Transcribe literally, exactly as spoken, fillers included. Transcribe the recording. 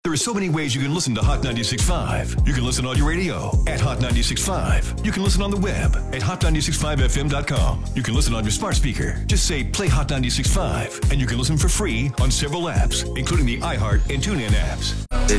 There are so many ways you can listen to Hot ninety-six point five. You can listen on your radio at Hot ninety-six point five. You can listen on the web at hot ninety-six point five f m dot com. You can listen on your smart speaker. Just say play Hot ninety-six point five, and you can listen for free on several apps, including the iHeart and TuneIn apps. The